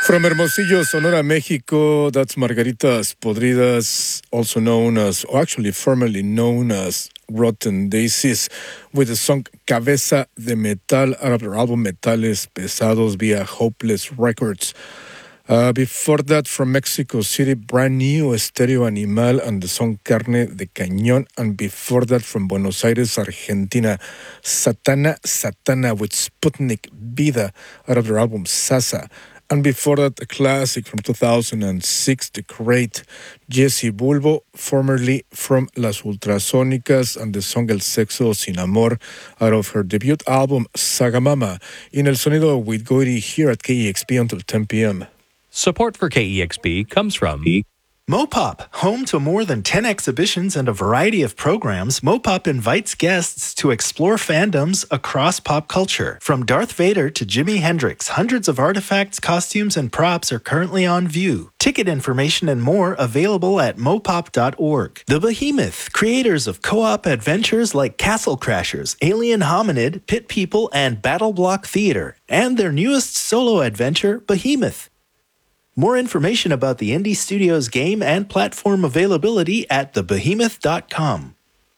From Hermosillo, Sonora, Mexico, that's Margaritas Podridas, also known as, or actually formerly known as Rotten Daisies, with the song Cabeza de Metal out of their album Metales Pesados via Hopeless Records. Before that, from Mexico City, brand new Estéreo Animal and the song Carne de Cañón. And before that, from Buenos Aires, Argentina, Satana with Sputnik Vida out of their album Sasa. And before that, a classic from 2006, the great Jesse Bulbo, formerly from Las Ultrasónicas, and the song El Sexo Sin Amor out of her debut album Sagamama, in El Sonido with Goiri here at KEXP until 10 p.m. Support for KEXP comes from Mopop, home to more than 10 exhibitions and a variety of programs. Mopop invites guests to explore fandoms across pop culture. From Darth Vader to Jimi Hendrix, hundreds of artifacts, costumes, and props are currently on view. Ticket information and more available at mopop.org. The Behemoth, creators of co-op adventures like Castle Crashers, Alien Hominid, Pit People, and Battle Block Theater, and their newest solo adventure, Behemoth. More information about the Indie Studios game and platform availability at thebehemoth.com.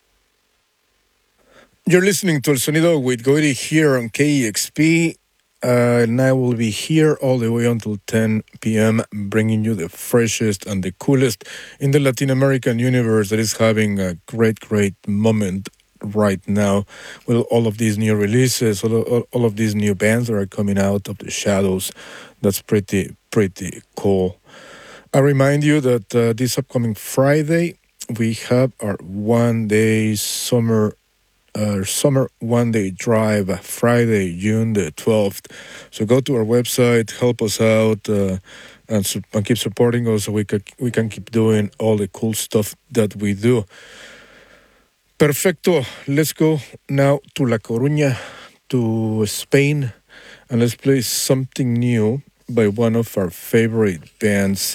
You're listening to El Sonido with Goiri here on KEXP, and I will be here all the way until 10 p.m. bringing you the freshest and the coolest in the Latin American universe that is having a great moment right now with all of these new releases, all of these new bands that are coming out of the shadows. That's pretty cool. I remind you that this upcoming Friday we have our one-day summer one-day drive, Friday, June the 12th. So go to our website, help us out, and keep supporting us so we can keep doing all the cool stuff that we do. Perfecto. Let's go now to La Coruña, to Spain, and let's play something new by one of my favorite bands.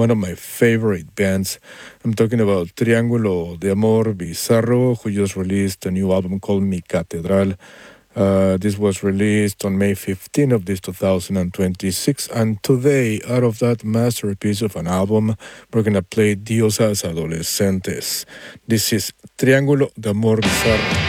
I'm talking about Triángulo de Amor Bizarro, who just released a new album called Mi Catedral. This was released on May 15 of this 2026, and today, out of that masterpiece of an album, we're going to play Diosas Adolescentes. This is Triángulo de Amor Bizarro.